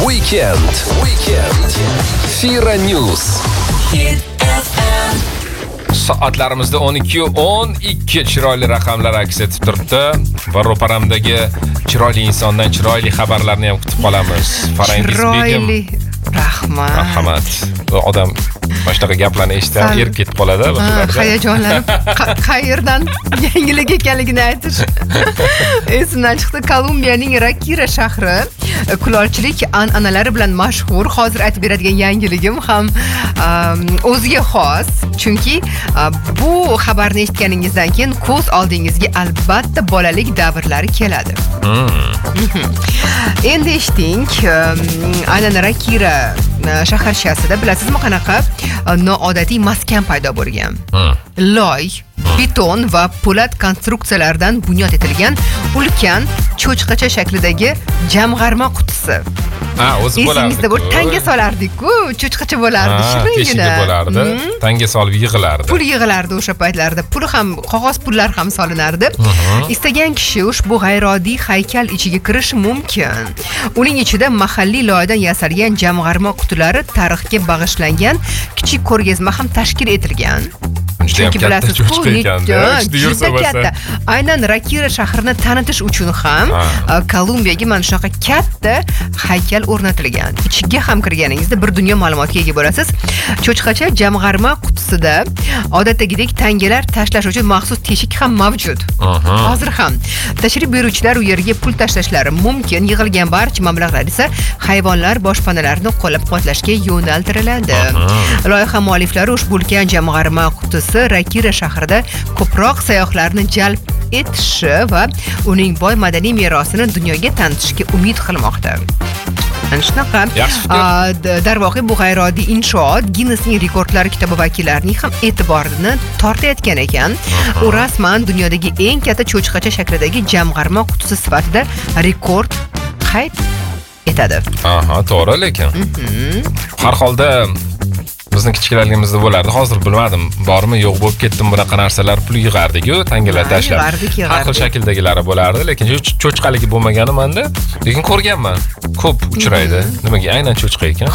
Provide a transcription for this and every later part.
Weekend. Fira News. Soatlarimizda 12:12 chiroyli raqamlar aks etib turibdi va ro'paramdagi chiroyli insondan chiroyli xabarlarni ham kutib qolamiz. Farangiz Begim. Rahmat. Odam boshqa gaplarni eshitsa erib ketib qoladi o'shalarda. Hayajonlanib qayerdan yangilik ekanligini aytish esimdan chiqdi. Kolumbiyaning Rakira shahri kulolchilik an'analari bilan mashhur. Hozir aytib beradigan yangiligim ham o'ziga xos. Chunki bu xabarni eshitganingizdan keyin ko'z oldingizga albatta bolalik davrlari keladi. Endi eshiting, aynan Rakira shaharchasida bilasizmi qanaqa noodatiy maskan paydo bo'lgan. Loy, beton va po'lat konstruksiyalardan bunyod etilgan ulkan cho'chqacha shaklidagi jamg'arma qutisi. O'zi bo'lardi. Esingizda bir tanga solardik-ku, cho'chqacha bo'lardi, shiringina. Teshigi bo'lardi, tanga solib yig'ilardi. Pul yig'ilardi o'sha paytlarda. Pul ham, qog'oz pullar ham solinardi. Istagan kishi ushbu g'ayrioddiy haykal ichiga kirishi mumkin. Uning ichida mahalliy loydan yasalgan jamg'arma qutilari, tarixga bag'ishlangan kichik ko'rgazma ham tashkil etilgan. Chunki bilasiz, juda katta. Aynan Rakira shahrini tanitish uchun ham Kolumbiyaga mana shunaqa katta haykal o'rnatilgan. Ichiga ham kirganingizda bir dunyo ma'lumotga ega bo'lasiz. Cho'chqacha jamg'arma qutisida odatdagidek tangalar tashlash uchun maxsus teshik ham mavjud. Hozir ham tashrif buyuruvchilar u yerga pul tashlashlari mumkin. Yig'ilgan barcha mablag'lar esa hayvonlar boshpanalarini qo'llab-quvvatlashga yo'naltiriladi. Loyiha mualliflari ushbu ulkan jamg'arma qutisi Rakira shahrida ko'proq sayyohlarni jalb etishi va uning boy madaniy merosini dunyoga tanitishga umid qilmoqda. Ana shunaqa. Darvoqe bu g'ayrioddiy inshoot Guinnessning rekordlari kitobi vakillarining ham e'tiborini tortayotgan ekan. U rasman dunyodagi eng katta cho'chqacha shaklidagi jamg'arma qutisi sifatida rekord qayd etadi. To'g'ri, lekin har holda bizni kichiklarligimizda bo'lardi. Hozir bilmadim, bormi, yo'q bo'lib ketdim bunaqa narsalar, pul yig'ardik-ku, tangalar tashlab. Har xil shakldagilari bo'lardi, lekin cho'chqaligi bo'lmagani menda. Lekin ko'rganman. Ko'p uchraydi. Nimaga aynan cho'chqa ekan?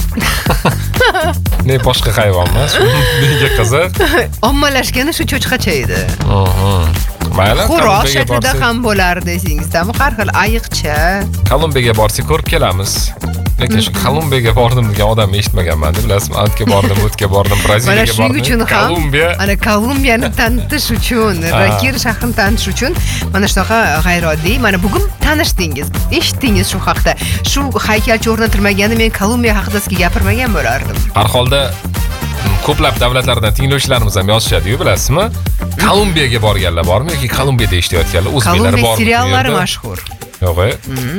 Ne boshqa hayvon emas. Nega qiziq? Ommalashgani shu cho'chqacha edi. Mayli, Xo'roq shaklida ham bo'lardi esingizdami? Har xil ayiqcha. Kolumbiyaga borsak ko'rib kelamiz. Lekin shu Kolumbiyaga bordim degan odamni eshitmaganman-da, bilasizmi? Antga bordim, o'tga bordim, Braziliyaga bordim. Mana shuning uchun ham ana Kolumbiyani tanitish uchun, Rakira shahrini tanitish uchun mana shunaqa g'ayrioddiy. Mana bugun tanishdingiz, eshitdingiz shu haqda. Shu haykalcha o'rnatilmaganda men Kolumbiya haqida sizga gapirmagan bo'lardim. Har holda ko'plab davlatlardan tinglovchilarimiz ham yozishadi-yu, bilasizmi? Kolumbiyaga borganlar bormi yoki Kolumbiyada eshitayotganlar, o'zbeklar bormi? Kolumbiya seriallari mashhur. Yo'q-e.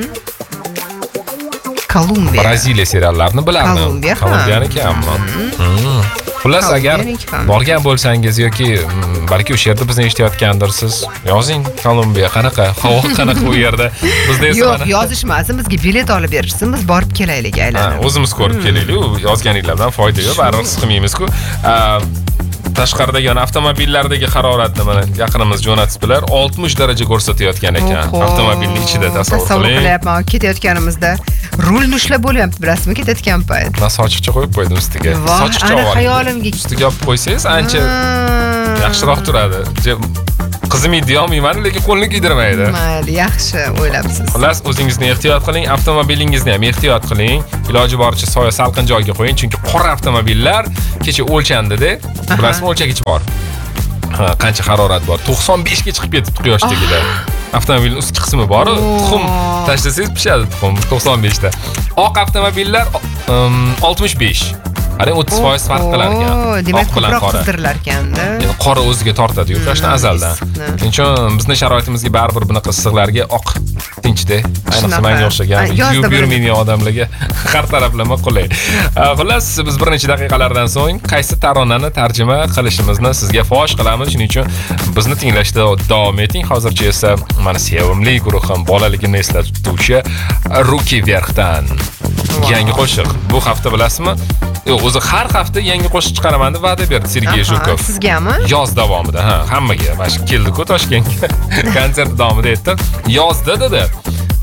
Kolumbiya. Braziliya seriallarini bilardim. Kolumbiyaniki hamma. Xullas, agar borgan bo'lsangiz yoki balki o'sha yerda bizni eshitayotgandirsiz, yozing Kolumbiya qanaqa, havo qanaqa u yerda. Bizda esa yo'q, yozishmasin, bizga bilet olib berishsin, biz borib kelaylik aylanib. O'zimiz ko'rib kelaylik, yozganinglardan foyda yo'q, baribir siqmaymiz-ku. Tashqaridagi avtomobillardagi haroratni mana yaqinimiz jo'natibdilar, 60 daraja ko'rsatayotgan ekan. Avtomobilning ichida tasavvur qilyapman, ketayotganimizda rulni ushlab bo'lyapti, bilasizmi, ketayotgan payt. Men sochiqcha qo'yib qo'ydim ustiga. Sochiqcha xayolimga ustiga olib qo'ysangiz ancha yaxshiroq turadi. Qizimaydi, yo'mayman, lekin qo'lni kiydirmaydi. Mayli, yaxshi o'ylabsiz. Xullas, o'zingizni ehtiyot qiling, avtomobilingizni ham ehtiyot qiling. Iloji boricha soya salqin joyga qo'ying, chunki qora avtomobillar kecha o'lchandida, bilasizmi, o'lchagich bor. Qancha harorat bor? 95 ga chiqib ketibdi quyoshdagilar. Avtomobilning ustki qismi bor, tuxum tashlasangiz pishadi tuxum 95 da. Oq avtomobillar 65. Qarang, 30% farq qilar ekan. Demak, ko'proq qizdirilar ekanda. Qora o'ziga tortadi, yuqashdan azaldan. Shuning uchun bizning sharoitimizga baribir bunaqa issiqlarga oq tinchda, ayniqsa menga o'xshagan yuvib yurmaydigan odamlarga har taraflama qulay. Xullas, biz bir necha daqiqalardan so'ng qaysi taronani tarjima qilishimizni sizga fosh qilamiz. Shuning uchun bizni tinglashda davom eting. Hozircha esa mana sevimli guruhim bolaligimni eslatuvchi Ruki Verxdan yangi qo'shiq. Bu hafta bilasizmi? Yo'q, o'zi har hafta yangi qo'shiq chiqaraman deb va'da berdi Sergey Zhukov. Sizgami? Yoz davomida, hammaga. Mana shu keldi-ku Toshkentga. Konsert davomida aytdi. Yozda dedi.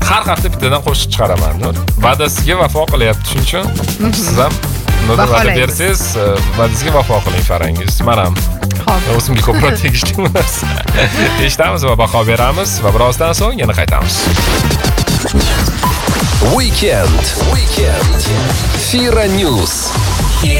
har hafta bittadan qo'shiq chiqaraman. Va'dasiga vafo qilyapti, shuning uchun siz ham va'da bersangiz, va'dasiga vafo qiling Farangiz. Men ham o'zimga ko'proq tegishli emas. Eshitamiz va baho beramiz va birozdan so'ng yana qaytamiz. Weekend. Fira News.